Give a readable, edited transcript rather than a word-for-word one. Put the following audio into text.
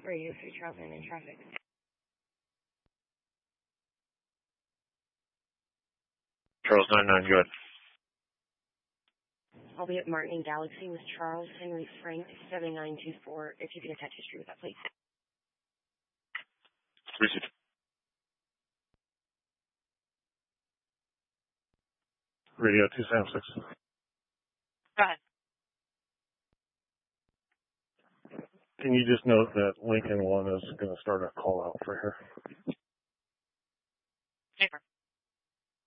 Radio 3 Charles in traffic. Charles 99, go ahead. I'll be at Martin and Galaxy with Charles Henry Frank 7924. If you can attach history with that, please. Received. Radio 276. Go ahead. Can you just note that Lincoln 1 is going to start a call out for her? Paper.